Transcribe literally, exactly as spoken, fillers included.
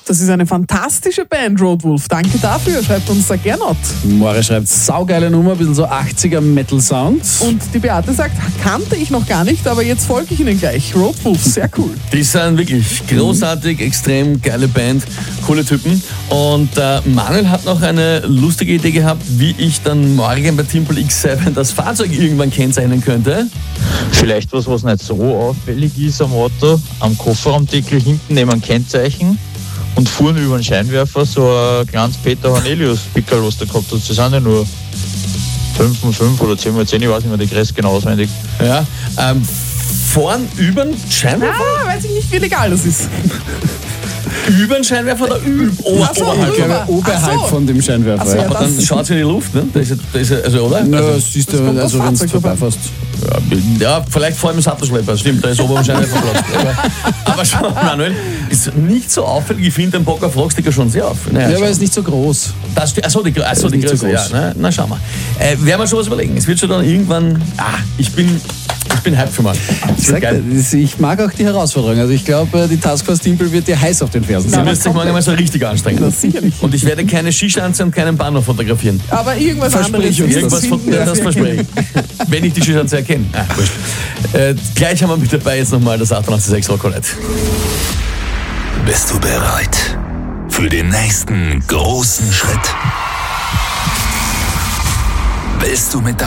Das ist eine fantastische Band, Roadwolf. Danke dafür, schreibt uns der Gernot. More schreibt, saugeile Nummer, ein bisschen so achtziger Metal-Sound. Und die Beate sagt, kannte ich noch gar nicht, aber jetzt folge ich Ihnen gleich. Roadwolf, sehr cool. Die sind wirklich großartig, extrem geile Band, coole Typen. Und äh, Manuel hat noch eine lustige Idee gehabt, wie ich dann morgen bei Timpel X sieben das Fahrzeug irgendwann kennzeichnen könnte. Vielleicht was, was nicht so auffällig ist am Auto, am Kofferraumdeckel hinten neben einem Kennzeichen und vorne über den Scheinwerfer so ein kleines Peter Hornelius-Pickel, was da gehabt hat. Das sind ja nur fünf mal fünf oder zehn mal zehn, ich weiß nicht mehr die Größe genau auswendig. Ja, ähm, vorn über den Scheinwerfer? Ah, weiß ich nicht, wie legal das ist. Über den Scheinwerfer oder über, Ach so, oberhalb? Ich glaube, Ach oberhalb so. von dem Scheinwerfer. Ach so, ja, Aber dann das- schaut es in die Luft, ne? Da ist, ja- da ist, ja- also, oder? Na, Also, das siehst das du, kommt also aufs wenn du Fahrzeug drauf an. vorbeifährst. ja, vielleicht vor allem im Sattelschlepper, stimmt, da ist oben am Scheinwerfer Platz. Aber, aber schau, Manuel, ist nicht so auffällig. Ich finde den Bock auf Rocksticker schon sehr auf. Naja, Ja, aber schau. er ist nicht so groß. Das, achso, die, achso, ist die nicht so Größe, ja. groß. Ne? Na, schau mal. Äh, werden wir schon was überlegen. Es wird schon dann irgendwann. Ah, ich bin, ich bin hyped für morgen. Das Ich, wird sag, geil. das- ich mag auch die Herausforderung. Also ich glaube, die Taskforce Timpel wird dir heiß auf den Fersen Sie sein. müsst sich morgen mal so richtig anstrengen. Das sicherlich. Und ich werde keine Shisha anziehen und keinen Bahnhof fotografieren. Aber irgendwas Versprich anderes. uns ist Irgendwas das von, finden wir. das verspreche ich. Wenn ich die Shisha anziehe, erkenne. Ah, wurscht. Äh, gleich haben wir mit dabei jetzt nochmal das achtundachtzig Komma sechs Rockolette. Bist du bereit für den nächsten großen Schritt? Willst du mit dabei